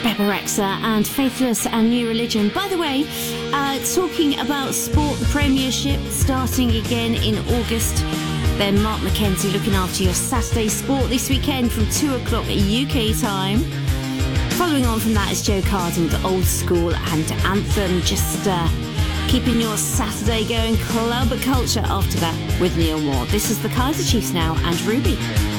Bebe Rexha and Faithless and New Religion. By the way, talking about sport, the Premiership starting again in August. Then Mark McKenzie looking after your Saturday sport this weekend from 2 o'clock UK time. Following on from that is Joe Carden with Old School and Anthem. Just keeping your Saturday going. Club culture after that with Neil Moore. This is the Kaiser Chiefs now and Ruby.